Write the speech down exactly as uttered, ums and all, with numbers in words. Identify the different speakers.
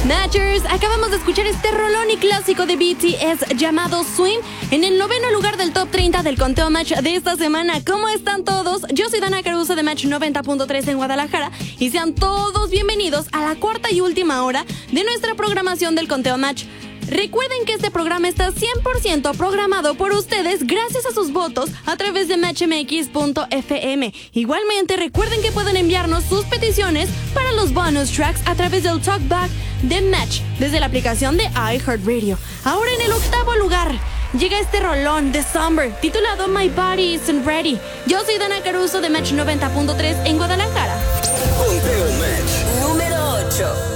Speaker 1: Matchers, acabamos de escuchar este rolón y clásico de B T S llamado Swing en el noveno lugar del top treinta del conteo Match de esta semana. ¿Cómo están todos? Yo soy Dana Caruso de Match noventa punto tres en Guadalajara y sean todos bienvenidos a la cuarta y última hora de nuestra programación del conteo Match. Recuerden que este programa está cien por ciento programado por ustedes gracias a sus votos a través de match m x punto f m. Igualmente, recuerden que pueden enviarnos sus peticiones para los bonus tracks a través del talkback de Match desde la aplicación de iHeartRadio. Ahora en el octavo lugar llega este rolón de Summer titulado My Body Isn't Ready. Yo soy Dana Caruso de Match noventa punto tres en Guadalajara.
Speaker 2: Conteo Match número ocho.